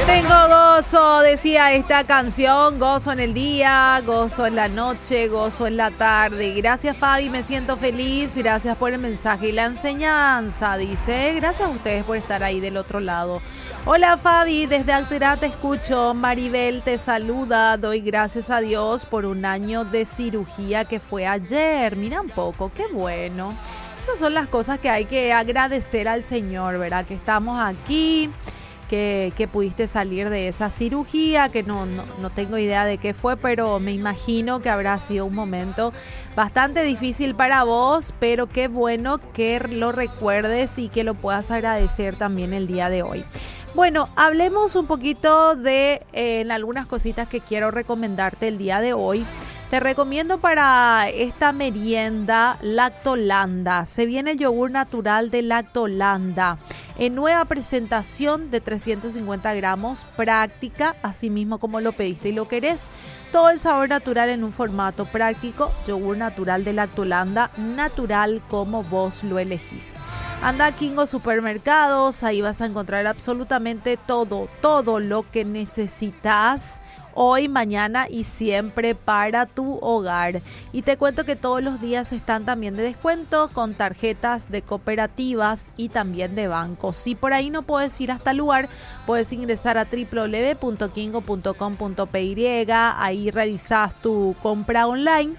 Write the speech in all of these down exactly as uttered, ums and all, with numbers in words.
Tengo gozo, decía esta canción, gozo en el día, gozo en la noche, gozo en la tarde. Gracias, Fabi, me siento feliz, gracias por el mensaje y la enseñanza, dice. Gracias a ustedes por estar ahí del otro lado. Hola, Fabi, desde Altera te escucho. Maribel te saluda, doy gracias a Dios por un año de cirugía que fue ayer. Mira un poco, qué bueno. Esas son las cosas que hay que agradecer al Señor, ¿verdad? Que estamos aquí. Que, que pudiste salir de esa cirugía, que no, no, no tengo idea de qué fue, pero me imagino que habrá sido un momento bastante difícil para vos, pero qué bueno que lo recuerdes y que lo puedas agradecer también el día de hoy. Bueno, hablemos un poquito de eh, algunas cositas que quiero recomendarte el día de hoy. Te recomiendo para esta merienda Lactolanda. Se viene el yogur natural de Lactolanda en nueva presentación de trescientos cincuenta gramos, práctica, así mismo como lo pediste y lo querés. Todo el sabor natural en un formato práctico. Yogur natural de Lactolanda, natural como vos lo elegís. Anda a Kingo Supermercados, ahí vas a encontrar absolutamente todo, todo lo que necesitas hoy, mañana y siempre para tu hogar. Y te cuento que todos los días están también de descuento con tarjetas de cooperativas y también de bancos. Si por ahí no puedes ir hasta el lugar, puedes ingresar a doble u doble u doble u punto kingo punto com punto p y, ahí realizas tu compra online,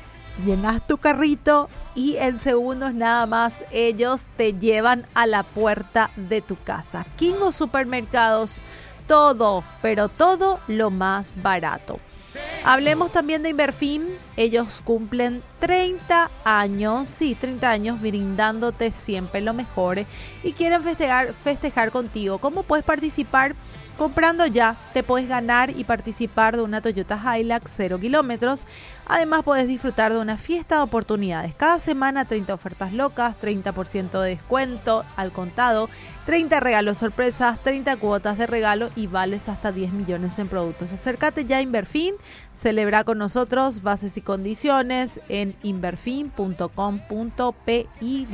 llenas tu carrito y en segundos nada más ellos te llevan a la puerta de tu casa. Kingo Supermercados, todo, pero todo lo más barato. Hablemos también de Inverfin. Ellos cumplen treinta años, sí, treinta años brindándote siempre lo mejor y quieren festejar, festejar contigo. ¿Cómo puedes participar? Comprando ya, te puedes ganar y participar de una Toyota Hilux cero kilómetros. Además, puedes disfrutar de una fiesta de oportunidades. Cada semana, treinta ofertas locas, treinta por ciento de descuento al contado, treinta regalos sorpresas, treinta cuotas de regalo y vales hasta diez millones en productos. Acércate ya a Inverfin, celebra con nosotros, bases y condiciones en inverfin punto com punto p y.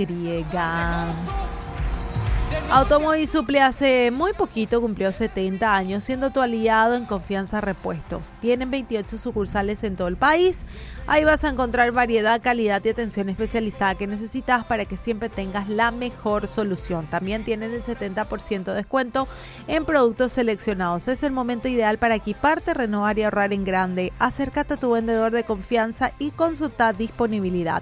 Automóvil Suple hace muy poquito cumplió setenta años, siendo tu aliado en Confianza Repuestos. Tienen veintiocho sucursales en todo el país. Ahí vas a encontrar variedad, calidad y atención especializada que necesitas para que siempre tengas la mejor solución. También tienen el setenta por ciento de descuento en productos seleccionados. Es el momento ideal para equiparte, renovar y ahorrar en grande. Acércate a tu vendedor de confianza y consulta disponibilidad.